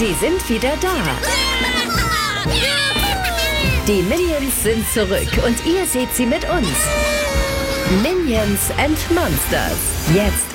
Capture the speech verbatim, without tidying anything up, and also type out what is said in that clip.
Sie sind wieder da. Die Minions sind zurück und ihr seht sie mit uns. Minions and Monsters. Jetzt